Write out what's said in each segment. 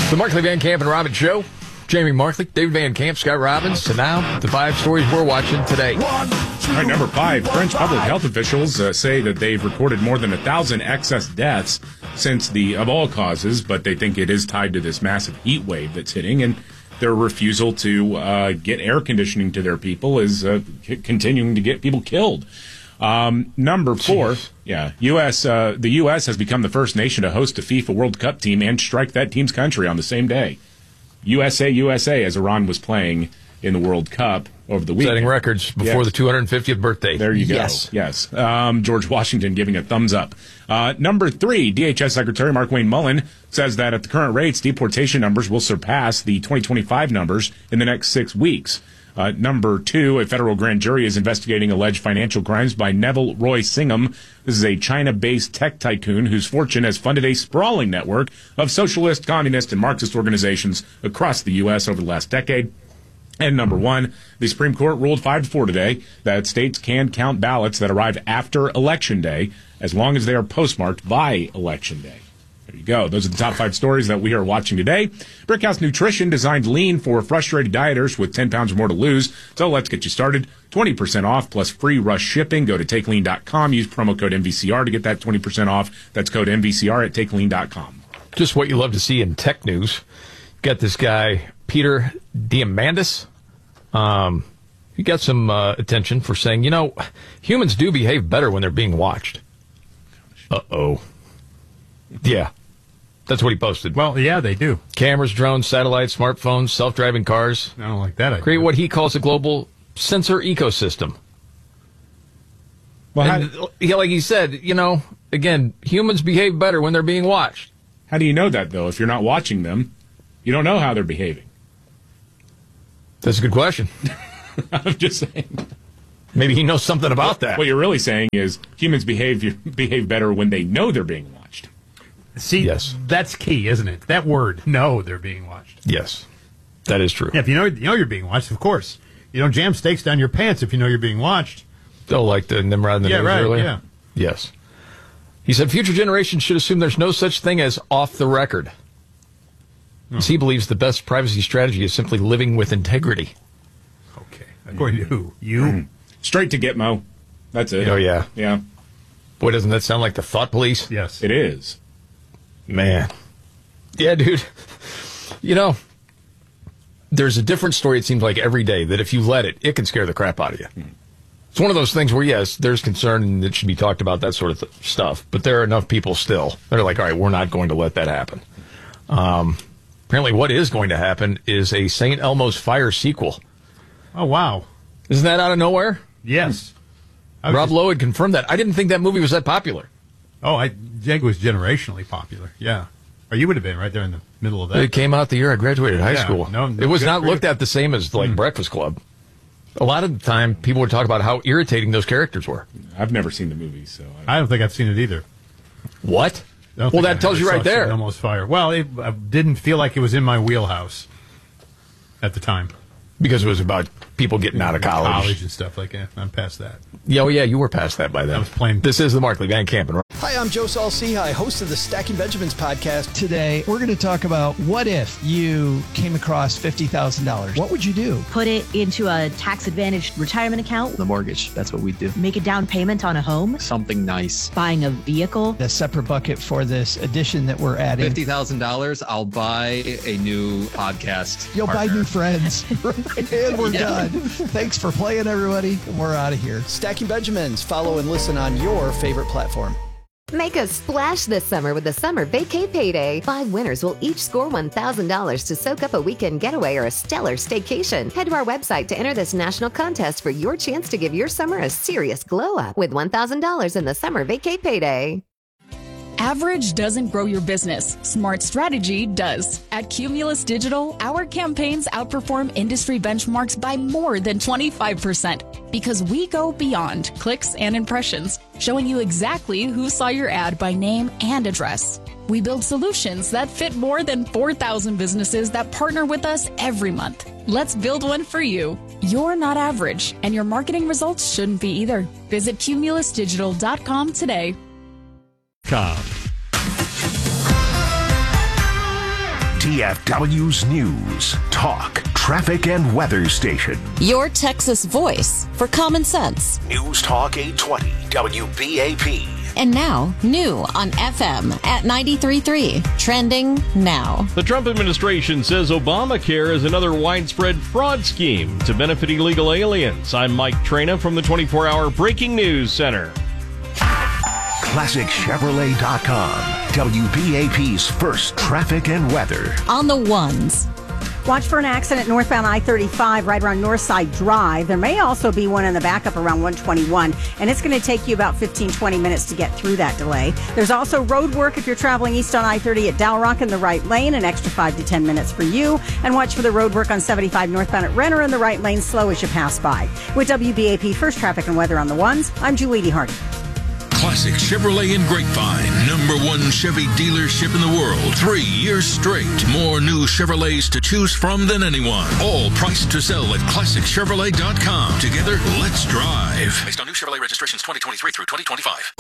The Markley, Van Camp, and Robbins Show. Jamie Markley, David Van Camp, Scott Robbins. And now, the 5 stories we're watching today. All right, number 5. French public health officials say that they've recorded more than 1,000 excess deaths since of all causes, but they think it is tied to this massive heat wave that's hitting, and their refusal to get air conditioning to their people is continuing to get people killed. Number 4, the U.S. has become the first nation to host a FIFA World Cup team and strike that team's country on the same day. USA, as Iran was playing in the World Cup over the weekend. Setting records before the 250th birthday. There you go. Yes. George Washington giving a thumbs up. Number 3, DHS Secretary Mark-Wayne Mullen says that at the current rates, deportation numbers will surpass the 2025 numbers in the next 6 weeks. Number 2, a federal grand jury is investigating alleged financial crimes by Neville Roy Singham. This is a China-based tech tycoon whose fortune has funded a sprawling network of socialist, communist, and Marxist organizations across the U.S. over the last decade. And number 1, the Supreme Court ruled 5-4 today that states can count ballots that arrive after Election Day as long as they are postmarked by Election Day. There you go. Those are the top 5 stories that we are watching today. Brickhouse Nutrition designed lean for frustrated dieters with 10 pounds or more to lose. So let's get you started. 20% off plus free rush shipping. Go to TakeLean.com. Use promo code MVCR to get that 20% off. That's code MVCR at TakeLean.com. Just what you love to see in tech news. Got this guy, Peter Diamandis. He got some attention for saying, humans do behave better when they're being watched. Uh-oh. Yeah. That's what he posted. Well, yeah, they do. Cameras, drones, satellites, smartphones, self-driving cars. I don't like that idea. Create what he calls a global sensor ecosystem. Well, like he said, again, humans behave better when they're being watched. How do you know that, though? If you're not watching them, you don't know how they're behaving. That's a good question. I'm just saying. Maybe he knows something about that. What you're really saying is humans behave better when they know they're being watched. See, yes. That's key, isn't it? That word, know they're being watched. Yes, that is true. Yeah, if you know you're being watched, of course. You don't jam steaks down your pants if you know you're being watched. Oh, like the Nimrod in the news earlier? Yeah. Yes. He said future generations should assume there's no such thing as off the record. As he believes the best privacy strategy is simply living with integrity. Okay. According to who? You? Straight to Gitmo. That's it. Oh, yeah. Yeah. Boy, doesn't that sound like the thought police? Yes. It is. Man. Yeah, dude. There's a different story, it seems like, every day that if you let it can scare the crap out of you. It's one of those things where, yes, there's concern and it should be talked about, that sort of stuff. But there are enough people still. They're like, all right, we're not going to let that happen. Apparently what is going to happen is a St. Elmo's Fire sequel. Oh, wow. Isn't that out of nowhere? Yes. Rob Lowe had confirmed that. I didn't think that movie was that popular. Oh, I think it was generationally popular. Yeah. Or you would have been right there in the middle of that. It came out the year I graduated high school. No, it was not looked at the same as Breakfast Club. A lot of the time, people would talk about how irritating those characters were. I've never seen the movie, so I don't think I've seen it either. What? Well, that tells you right there. Almost Fire. Well, it didn't feel like it was in my wheelhouse at the time. Because it was about people getting out of college. And stuff like that. I'm past that. Yeah, well, yeah, you were past that by then. I was playing. This is the Markley, Van Camp. Hi, I'm Joe Saul-Sehy, host of the Stacking Benjamins podcast. Today, we're going to talk about what if you came across $50,000? What would you do? Put it into a tax-advantaged retirement account. The mortgage, that's what we do. Make a down payment on a home. Something nice. Buying a vehicle. A separate bucket for this addition that we're adding. $50,000, I'll buy a new podcast. You'll partner. buy new friends. And we're done. Thanks for playing, everybody. We're out of here. Stacking Benjamins. Follow and listen on your favorite platform. Make a splash this summer with the Summer Vacay Payday. 5 winners will each score $1,000 to soak up a weekend getaway or a stellar staycation. Head to our website to enter this national contest for your chance to give your summer a serious glow-up with $1,000 in the Summer Vacay Payday. Average doesn't grow your business. Smart strategy does. At Cumulus Digital, our campaigns outperform industry benchmarks by more than 25% because we go beyond clicks and impressions, showing you exactly who saw your ad by name and address. We build solutions that fit more than 4,000 businesses that partner with us every month. Let's build one for you. You're not average, and your marketing results shouldn't be either. Visit cumulusdigital.com today. DFW's News, Talk, Traffic, and Weather Station. Your Texas voice for common sense. News Talk 820, WBAP. And now, new on FM at 93.3. Trending now. The Trump administration says Obamacare is another widespread fraud scheme to benefit illegal aliens. I'm Mike Traina from the 24-hour Breaking News Center. ClassicChevrolet.com, WBAP's first traffic and weather. On the ones. Watch for an accident northbound I-35 right around Northside Drive. There may also be one in the backup around 121, and it's going to take you about 15-20 minutes to get through that delay. There's also road work if you're traveling east on I-30 at Dalrock in the right lane, an extra 5 to 10 minutes for you. And watch for the road work on 75 northbound at Renner in the right lane, slow as you pass by. With WBAP First Traffic and Weather on the ones, I'm Julie D. Hardy. Classic Chevrolet in Grapevine, #1 Chevy dealership in the world, 3 years straight. More new Chevrolets to choose from than anyone. All priced to sell at ClassicChevrolet.com. Together, let's drive. Based on new Chevrolet registrations 2023 through 2025.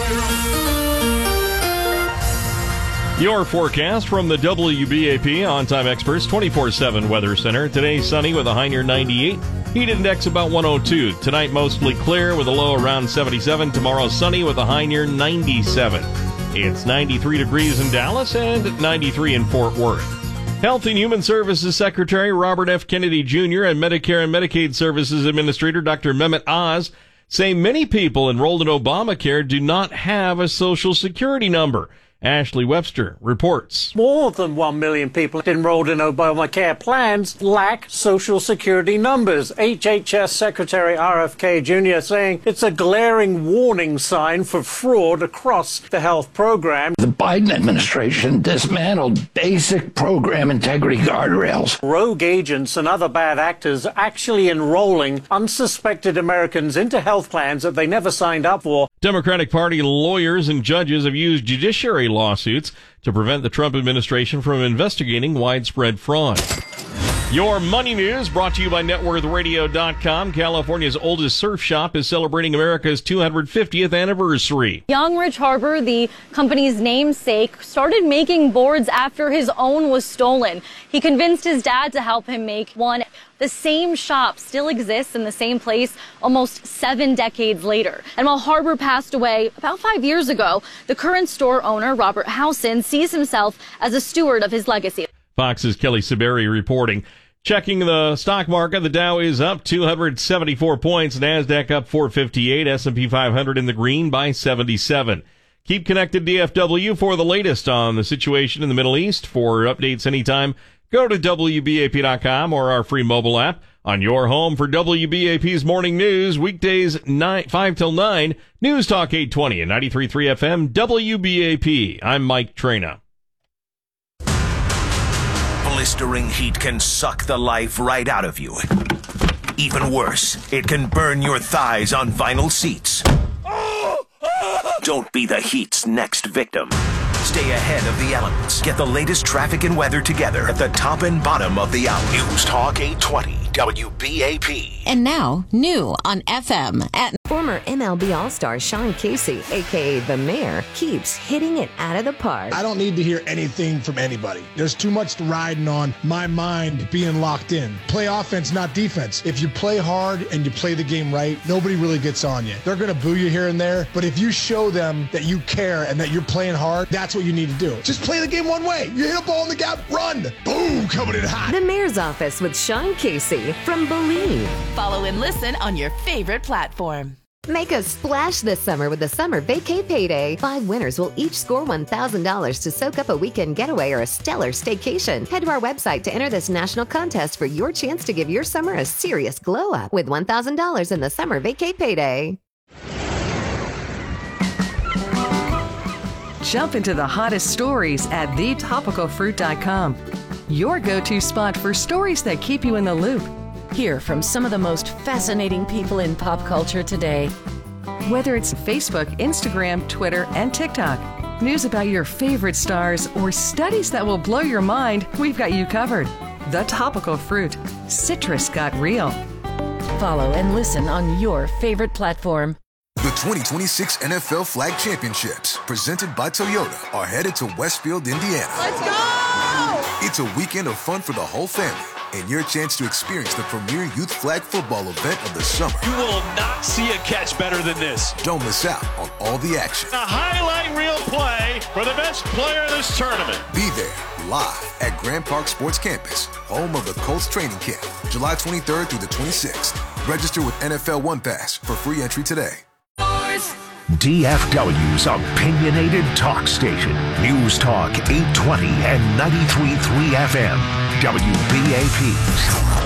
Your forecast from the WBAP On-Time Experts 24/7 Weather Center. Today, sunny with a high near 98. Heat index about 102. Tonight, mostly clear with a low around 77. Tomorrow, sunny with a high near 97. It's 93 degrees in Dallas and 93 in Fort Worth. Health and Human Services Secretary Robert F. Kennedy Jr. and Medicare and Medicaid Services Administrator Dr. Mehmet Oz say many people enrolled in Obamacare do not have a Social Security number. Ashley Webster reports. More than 1 million people enrolled in Obamacare plans lack Social Security numbers. HHS Secretary RFK Jr. saying it's a glaring warning sign for fraud across the health program. The Biden administration dismantled basic program integrity guardrails. Rogue agents and other bad actors actually enrolling unsuspected Americans into health plans that they never signed up for. Democratic Party lawyers and judges have used judiciary lawsuits to prevent the Trump administration from investigating widespread fraud. Your money news brought to you by NetworthRadio.com. California's oldest surf shop is celebrating America's 250th anniversary. Young Rich Harbor, the company's namesake, started making boards after his own was stolen. He convinced his dad to help him make one. The same shop still exists in the same place almost 7 decades later. And while Harbor passed away about 5 years ago, the current store owner, Robert Howson, sees himself as a steward of his legacy. Fox's Kelly Saberi reporting. Checking the stock market, the Dow is up 274 points, NASDAQ up 458, S&P 500 in the green by 77. Keep connected DFW for the latest on the situation in the Middle East. For updates anytime, go to WBAP.com or our free mobile app. On your home for WBAP's morning news, weekdays 5 till 9, News Talk 820 and 93.3 FM, WBAP. I'm Mike Traina. Blistering heat can suck the life right out of you. Even worse, it can burn your thighs on vinyl seats. Don't be the heat's next victim. Stay ahead of the elements. Get the latest traffic and weather together at the top and bottom of the hour. News Talk 820 WBAP. And now, new on FM at... Former MLB All-Star Sean Casey, a.k.a. The Mayor, keeps hitting it out of the park. I don't need to hear anything from anybody. There's too much riding on my mind being locked in. Play offense, not defense. If you play hard and you play the game right, nobody really gets on you. They're going to boo you here and there, but if you show them that you care and that you're playing hard, that's what you need to do. Just play the game one way. You hit a ball in the gap, run. Boom, coming in hot. The Mayor's Office with Sean Casey from Believe. Follow and listen on your favorite platform. Make a splash this summer with the Summer Vacay Payday. 5 winners will each score $1,000 to soak up a weekend getaway or a stellar staycation. Head to our website to enter this national contest for your chance to give your summer a serious glow up with $1,000 in the Summer Vacay Payday. Jump into the hottest stories at thetopicalfruit.com. Your go-to spot for stories that keep you in the loop. Hear from some of the most fascinating people in pop culture today. Whether it's Facebook, Instagram, Twitter, and TikTok, news about your favorite stars, or studies that will blow your mind, we've got you covered. The Topical Fruit. Citrus got real. Follow and listen on your favorite platform. The 2026 NFL Flag Championships, presented by Toyota, are headed to Westfield, Indiana. Let's go! It's a weekend of fun for the whole family and your chance to experience the premier youth flag football event of the summer. You will not see a catch better than this. Don't miss out on all the action. A highlight reel play for the best player of this tournament. Be there live at Grand Park Sports Campus, home of the Colts training camp, July 23rd through the 26th. Register with NFL One Pass for free entry today. DFW's opinionated talk station. News Talk 820 and 93.3 FM. WBAP.